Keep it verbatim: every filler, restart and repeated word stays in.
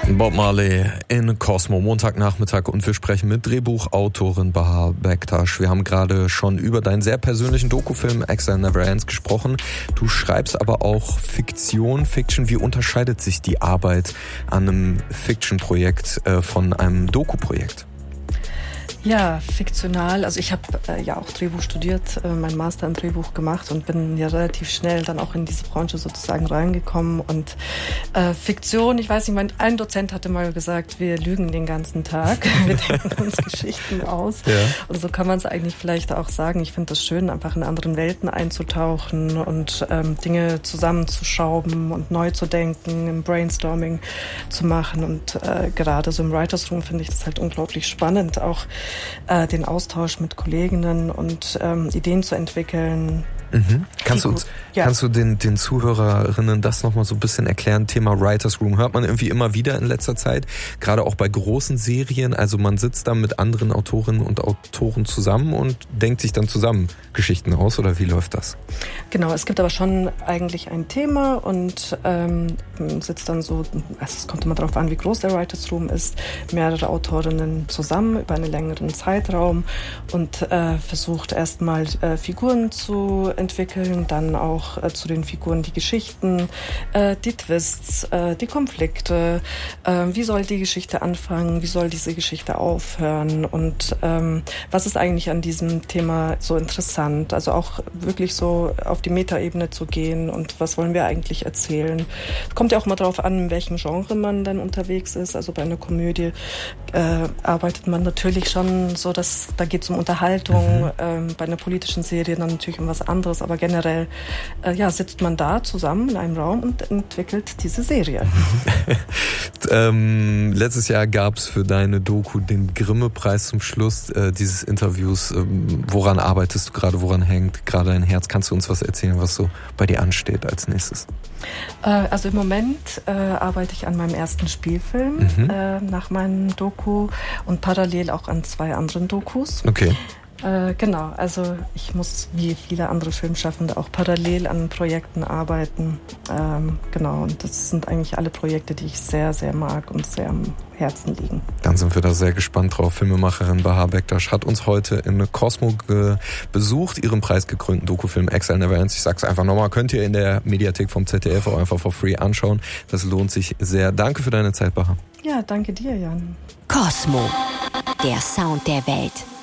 Bob Marley in Cosmo, Montagnachmittag, und wir sprechen mit Drehbuchautorin Bahar Bektaş. Wir haben gerade schon über deinen sehr persönlichen Dokufilm Exile Never Ends gesprochen. Du schreibst aber auch Fiktion, Fiction. Wie unterscheidet sich die Arbeit an einem Fiction-Projekt äh, von einem Doku-Projekt? Ja, fiktional. Also ich habe äh, ja auch Drehbuch studiert, äh, meinen Master im Drehbuch gemacht und bin ja relativ schnell dann auch in diese Branche sozusagen reingekommen. Und äh, Fiktion, ich weiß nicht, mein, ein Dozent hatte mal gesagt, wir lügen den ganzen Tag, wir denken uns Geschichten aus. Ja. Und so kann man es eigentlich vielleicht auch sagen. Ich finde es schön, einfach in anderen Welten einzutauchen und ähm, Dinge zusammenzuschrauben und neu zu denken, im Brainstorming zu machen. Und äh, gerade so im Writers Room finde ich das halt unglaublich spannend, auch äh, den Austausch mit Kolleginnen und ähm, Ideen zu entwickeln. Mhm. Kannst du uns, ja. kannst du den, den Zuhörerinnen das nochmal so ein bisschen erklären? Thema Writers Room hört man irgendwie immer wieder in letzter Zeit, gerade auch bei großen Serien. Also man sitzt da mit anderen Autorinnen und Autoren zusammen und denkt sich dann zusammen Geschichten aus, oder wie läuft das? Genau, es gibt aber schon eigentlich ein Thema und ähm, sitzt dann so, also es kommt immer darauf an, wie groß der Writers Room ist, mehrere Autorinnen zusammen über einen längeren Zeitraum und äh, versucht erstmal äh, Figuren zu entwickeln, dann auch äh, zu den Figuren die Geschichten, äh, die Twists, äh, die Konflikte, äh, wie soll die Geschichte anfangen, wie soll diese Geschichte aufhören und ähm, was ist eigentlich an diesem Thema so interessant, also auch wirklich so auf die Metaebene zu gehen und was wollen wir eigentlich erzählen. Es kommt ja auch mal darauf an, in welchem Genre man dann unterwegs ist, also bei einer Komödie äh, arbeitet man natürlich schon so, dass da geht es um Unterhaltung, mhm. ähm, bei einer politischen Serie dann natürlich um was anderes. Aber generell äh, ja, sitzt man da zusammen in einem Raum und entwickelt diese Serie. ähm, letztes Jahr gab es für deine Doku den Grimme-Preis zum Schluss äh, dieses Interviews. Ähm, woran arbeitest du gerade, woran hängt gerade dein Herz? Kannst du uns was erzählen, was so bei dir ansteht als nächstes? Äh, also im Moment äh, arbeite ich an meinem ersten Spielfilm mhm. äh, nach meinem Doku und parallel auch an zwei anderen Dokus. Okay. Äh, genau, also ich muss wie viele andere Filmschaffende auch parallel an Projekten arbeiten. Ähm, genau, und das sind eigentlich alle Projekte, die ich sehr, sehr mag und sehr am Herzen liegen. Dann sind wir da sehr gespannt drauf. Filmemacherin Bahar Bektaş hat uns heute in Cosmo ge- besucht, ihren preisgekrönten Dokufilm Exile Never Ends. Ich sag's einfach nochmal, könnt ihr in der Mediathek vom Z D F auch einfach for free anschauen. Das lohnt sich sehr. Danke für deine Zeit, Bahar. Ja, danke dir, Jan. Cosmo, der Sound der Welt.